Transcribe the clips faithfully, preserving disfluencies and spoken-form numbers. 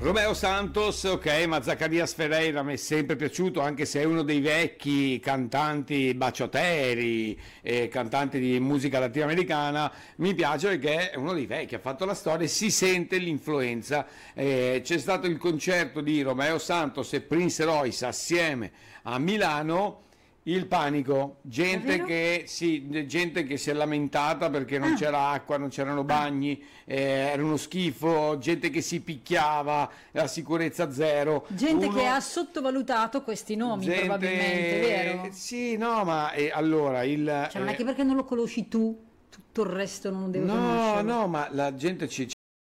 Romeo Santos, ok, ma Zaccarías Ferreira mi è sempre piaciuto, anche se è uno dei vecchi cantanti baciateri, eh, cantanti di musica latinoamericana, mi piace perché è uno dei vecchi, ha fatto la storia e si sente l'influenza. Eh, c'è stato il concerto di Romeo Santos e Prince Royce assieme a Milano. Il panico, gente che, sì, gente che si è lamentata perché non Ah. c'era acqua, non c'erano bagni, eh, era uno schifo, gente che si picchiava, la sicurezza zero. Gente Uno- che ha sottovalutato questi nomi, gente- probabilmente, vero? Sì, no, ma eh, allora il... Cioè, non è eh, che perché non lo conosci tu, tutto il resto non deve no, conoscerlo. no, ma la gente ci...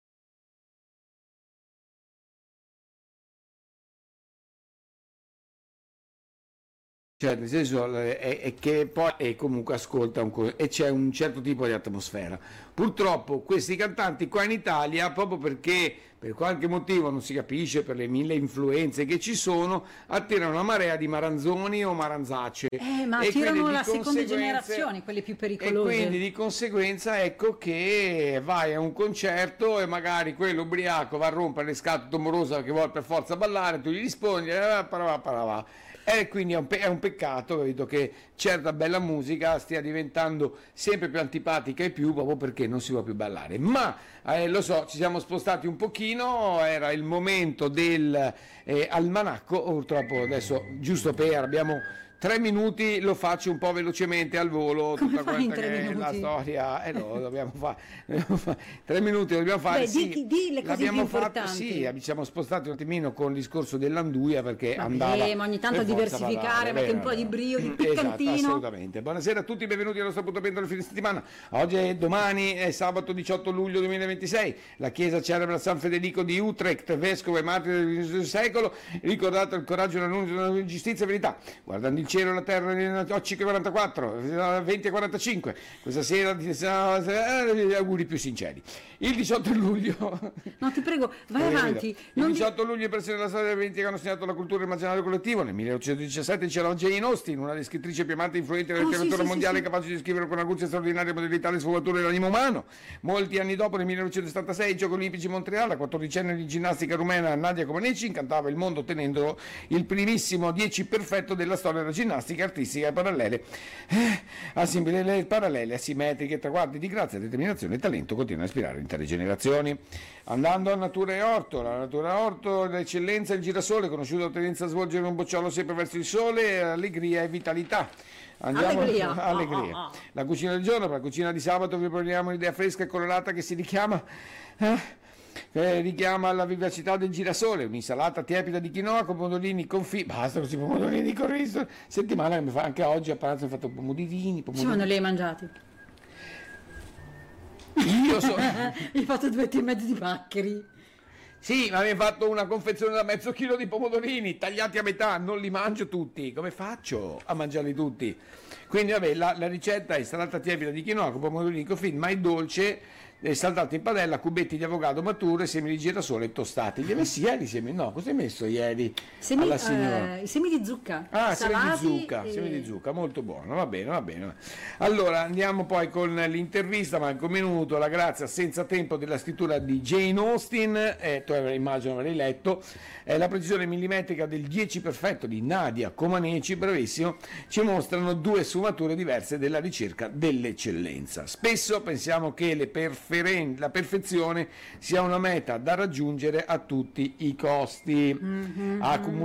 Cioè, nel senso eh, è, è che poi e comunque ascolta un co- e c'è un certo tipo di atmosfera. Purtroppo questi cantanti qua in Italia, proprio perché per qualche motivo non si capisce, per le mille influenze che ci sono, attirano una marea di maranzoni o maranzacce. Eh, ma E attirano quindi di la seconda conseguenze- generazione, quelle più E pericolose. quindi di conseguenza ecco che vai a un concerto e magari quello ubriaco va a rompere le scatole tomorosa che vuole per forza ballare, tu gli rispondi, eh, parava, parava. E quindi è un, pe- è un peccato, capito, che certa bella musica stia diventando sempre più antipatica e più proprio perché non si può più ballare. Ma eh, lo so, ci siamo spostati un pochino, era il momento del eh, almanacco, purtroppo adesso giusto per abbiamo tre minuti, lo faccio un po' velocemente al volo, Come tutta fai in quanta tre che è la minuti? storia, e eh, no, dobbiamo fare, dobbiamo fare tre minuti, lo dobbiamo fare. Beh, sì, di- di le cose l'abbiamo più fatto, importanti. sì, ci siamo spostati un attimino con il discorso dell'Anduia perché Vabbè, andava ma ogni tanto per forza diversificare, ballare, metti un vero, po' di vero. brio, di Esatto, piccantino. assolutamente. Buonasera a tutti, benvenuti al nostro appuntamento del fine settimana. Oggi è domani, è sabato diciotto luglio duemilaventisei. La Chiesa celebra San Federico di Utrecht, vescovo e martire del ventesimo secolo. Ricordate il coraggio, l'annuncio, giustizia e verità. Guardando il cielo e la terra, occhi che quarantaquattro, venti e quarantacinque. Questa sera eh, auguri più sinceri. Il diciotto luglio. No, ti prego, vai Eh, avanti. Il Non di- diciotto luglio i persone della storia degli eventi che hanno segnato la cultura e l'immaginario collettivo. Nel milleottocentodiciassette c'era Jane Austen, una delle scrittrici più amate e influenti della Oh, sì, letteratura sì, mondiale, sì, sì. capace di scrivere con arguzie straordinarie modalità le sfumature dell'animo umano. Molti anni dopo, nel millenovecentosettantasei, ai Giochi Olimpici Montreal, la quattordicenne di ginnastica rumena Nadia Comaneci incantava il mondo ottenendo il primissimo dieci perfetto della storia della ginnastica artistica e parallele. Eh, asimile, le parallele, asimmetriche, traguardi di grazia, determinazione e talento continuano a ispirare intere generazioni. Andando a Natura e Orto, la Natura e Orto, l'eccellenza, il girasole, conosciuta la tendenza a svolgere un bocciolo sempre verso il sole, allegria e vitalità. Andiamo Allegria. allegria. Ah, ah, ah. La cucina del giorno, per la cucina di sabato vi proponiamo un'idea fresca e colorata che si richiama eh, eh, richiama la vivacità del girasole, un'insalata tiepida di quinoa con pomodorini confì, basta questi pomodorini con riso. Settimana che mi fa anche oggi a pranzo ho fatto pomodorini, Sì, ma pomodorini. non li hai mangiati. Io so Hai fatto due etti e mezzo di maccheri. Sì, ma mi hai fatto una confezione da mezzo chilo di pomodorini tagliati a metà, non li mangio tutti, come faccio a mangiarli tutti? Quindi vabbè, la, la ricetta è insalata tiepida di quinoa con pomodorini confit, ma è dolce, eh, saltato in padella, cubetti di avocado maturo e semi di girasole tostati. Li hai messi ieri? Semi? No, cosa hai messo ieri Semi, alla signora? eh, I semi di zucca. Ah, semi di salati zucca, e- semi di zucca, molto buono, va bene, va bene. Allora andiamo poi con l'intervista, manca un minuto, la grazia senza tempo della scrittura di Jane Austen, eh, tu avrai, immagino avrai letto, eh, la precisione millimetrica del dieci perfetto di Nadia Comaneci, bravissimo, ci mostrano due sfumature diverse della ricerca dell'eccellenza. Spesso pensiamo che le perferen- la perfezione sia una meta da raggiungere a tutti i costi. Mhm. Accumulare